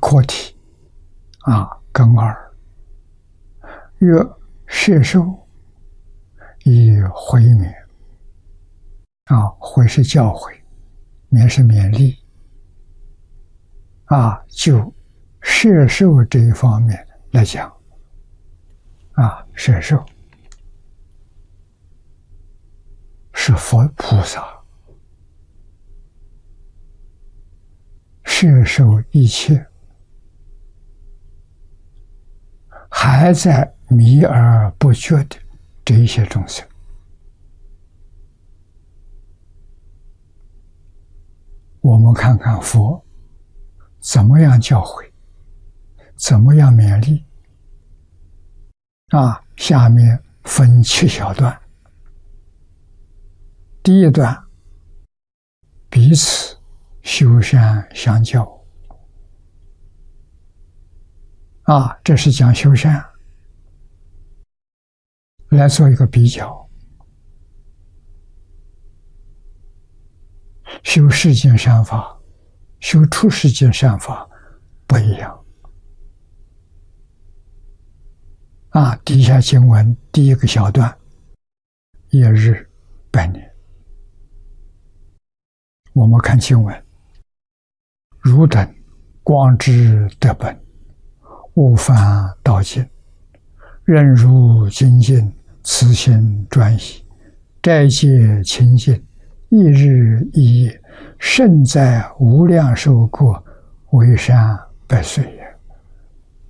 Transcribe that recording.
课题根二，曰摄受以回勉回是教诲，勉是勉励就摄受这一方面来讲摄受是佛菩萨摄受一切还在迷而不觉的这一些众生。我们看看佛怎么样教诲，怎么样勉励下面分7小段。第一段，彼此修善相教这是讲修善，来做一个比较。修世间善法，修出世间善法不一样底下经文第一个小段，夜日百年。我们看经文，汝等光之德本，勿犯道尽，任如精进，慈心专一，斋戒清净，一日一夜，胜在无量寿过，为善百岁也。